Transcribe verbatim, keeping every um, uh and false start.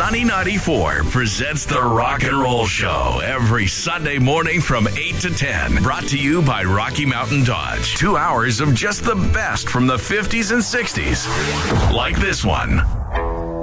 Sunny ninety-four presents the Rock and Roll Show every Sunday morning from eight to ten. Brought to you by Rocky Mountain Dodge. Two hours of just the best from the fifties and sixties. Like this one.